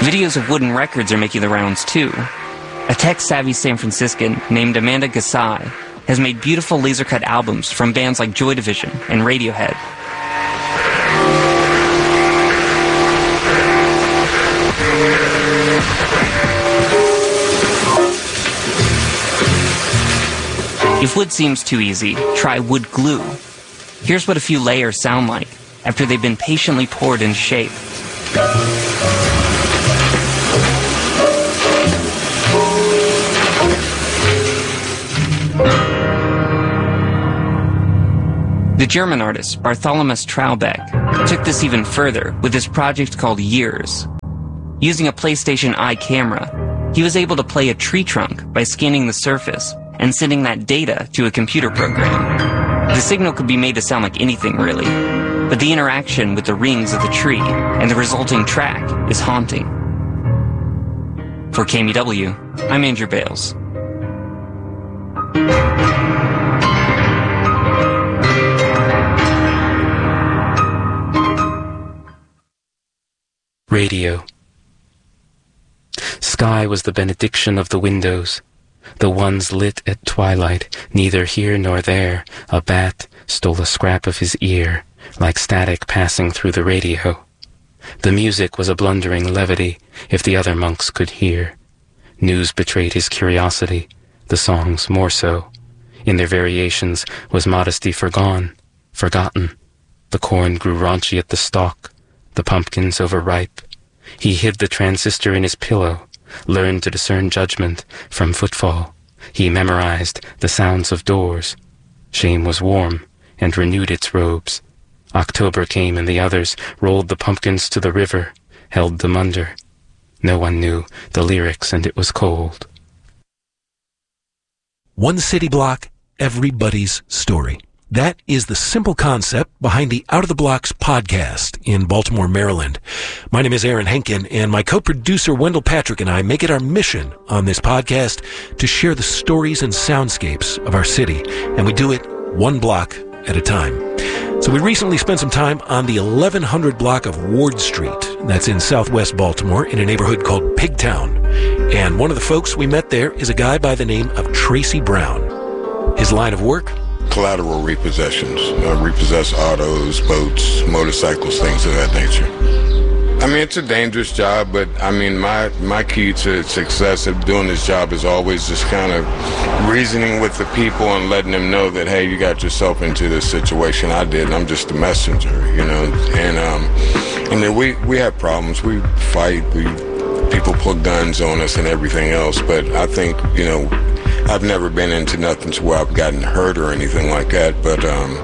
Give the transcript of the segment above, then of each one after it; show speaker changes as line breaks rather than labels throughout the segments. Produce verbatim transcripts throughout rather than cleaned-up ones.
Videos of wooden records are making the rounds too. A tech-savvy San Franciscan named Amanda Gassai has made beautiful laser-cut albums from bands like Joy Division and Radiohead. If wood seems too easy, try wood glue. Here's what a few layers sound like after they've been patiently poured into shape. The German artist Bartholomew Traubeck took this even further with his project called Years. Using a PlayStation Eye camera, he was able to play a tree trunk by scanning the surface and sending that data to a computer program. The signal could be made to sound like anything, really, but the interaction with the rings of the tree and the resulting track is haunting. For K M U W, I'm Andrew Bales.
Radio. Sky was the benediction of the windows, the ones lit at twilight. Neither here nor there a bat stole a scrap of his ear, like static passing through the radio. The music was a blundering levity, if the other monks could hear. News betrayed his curiosity, the songs more so. In their variations was modesty forgone, forgotten. The corn grew raunchy at the stalk, the pumpkins overripe. He hid the transistor in his pillow, learned to discern judgment from footfall. He memorized the sounds of doors. Shame was warm and renewed its robes. October came and the others rolled the pumpkins to the river, held them under. No one knew the lyrics and it was cold.
One city block, everybody's story. That is the simple concept behind the Out of the Blocks podcast in Baltimore, Maryland. My name is Aaron Henkin, and my co-producer Wendell Patrick and I make it our mission on this podcast to share the stories and soundscapes of our city, and we do it one block at a time. So we recently spent some time on the eleven hundred block of Ward Street. That's in southwest Baltimore in a neighborhood called Pigtown. And one of the folks we met there is a guy by the name of Tracy Brown. His line of work?
Collateral repossessions, uh, repossess autos, boats, motorcycles, things of that nature. I mean, it's a dangerous job, but I mean, my my key to success of doing this job is always just kind of reasoning with the people and letting them know that, hey, you got yourself into this situation. I did, and I'm just a messenger, you know. And um, and then we we have problems. We fight. We people put guns on us and everything else. But I think, you know, I've never been into nothing to where I've gotten hurt or anything like that, but um,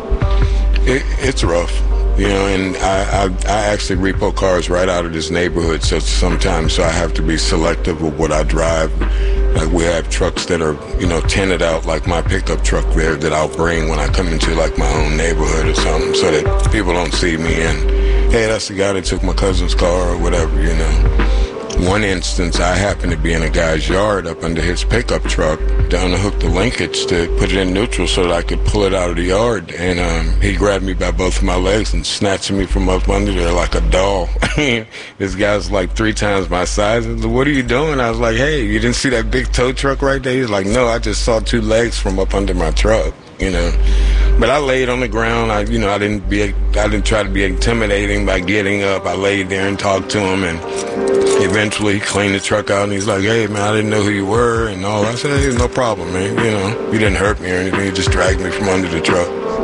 it, it's rough, you know, and I, I, I actually repo cars right out of this neighborhood, so sometimes so I have to be selective of what I drive. Like we have trucks that are, you know, tinted out, like my pickup truck there, that I'll bring when I come into like my own neighborhood or something, so that people don't see me and, hey, that's the guy that took my cousin's car or whatever, you know. One instance, I happened to be in a guy's yard up under his pickup truck, down to hook the linkage to put it in neutral so that I could pull it out of the yard. And um, he grabbed me by both of my legs and snatched me from up under there like a doll. This guy's like three times my size. I was like, what are you doing? I was like, hey, you didn't see that big tow truck right there? He's like, no, I just saw two legs from up under my truck, you know. But I laid on the ground. I, you know, I didn't be, I didn't try to be intimidating by getting up. I laid there and talked to him, and eventually he cleaned the truck out, and he's like, hey, man, I didn't know who you were and all. I said, hey, no problem, man. You know, you didn't hurt me or anything. You just dragged me from under the truck.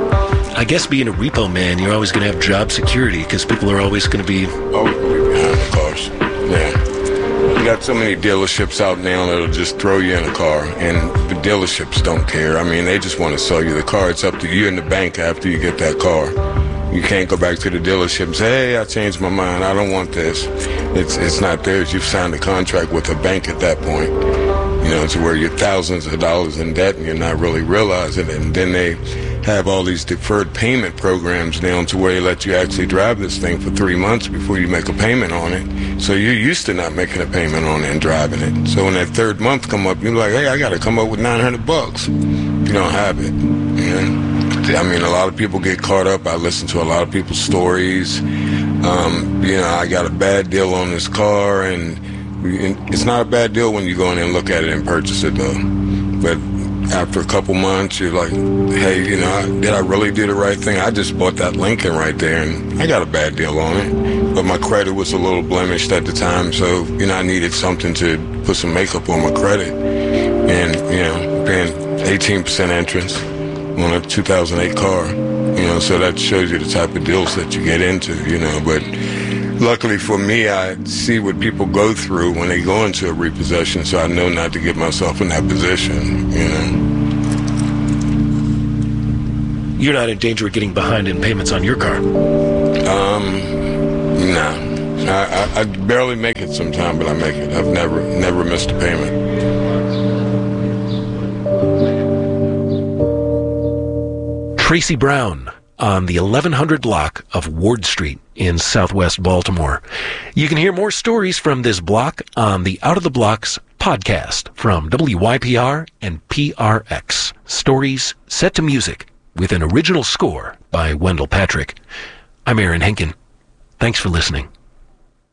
I guess being a repo man, you're always going to have job security because people are always going to be...
Always going to be behind the cars, yeah. You got so many dealerships out now that'll just throw you in a car, and the dealerships don't care. I mean, they just want to sell you the car. It's up to you and the bank after you get that car. You can't go back to the dealership and say, hey, I changed my mind. I don't want this. It's it's not theirs. You've signed a contract with a bank at that point. You know, to where you're thousands of dollars in debt and you're not really realizing it. And then they have all these deferred payment programs now to where they let you actually drive this thing for three months before you make a payment on it. So you're used to not making a payment on it and driving it. So when that third month come up, you're like, hey, I got to come up with nine hundred bucks. You don't have it. You know? I mean, a lot of people get caught up. I listen to a lot of people's stories. Um, you know, I got a bad deal on this car, and it's not a bad deal when you go in and look at it and purchase it, though. But after a couple months, you're like, hey, you know, did I really do the right thing? I just bought that Lincoln right there, and I got a bad deal on it. But my credit was a little blemished at the time, so, you know, I needed something to put some makeup on my credit. And, you know, paying eighteen percent interest on a two thousand eight car. You know, so that shows you the type of deals that you get into, you know. But luckily for me, I see what people go through when they go into a repossession, so I know not to get myself in that position, you know.
You're not in danger of getting behind in payments on your car?
Um, no. I, I, I barely make it sometime, but I make it. I've never, never missed a payment.
Tracy Brown on the eleven hundred block of Ward Street in Southwest Baltimore. You can hear more stories from this block on the Out of the Blocks podcast from W Y P R and P R X. Stories set to music with an original score by Wendell Patrick. I'm Aaron Henkin. Thanks for listening.